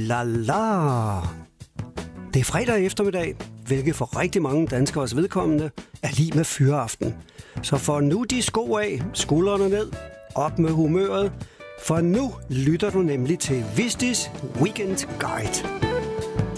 la la. Det er fredag eftermiddag, hvilket for rigtig mange danskeres vedkommende er lige med fyraften. Så for nu de sko af, skuldrene ned, op med humøret, for nu lytter du nemlig til Vistis Weekend Guide.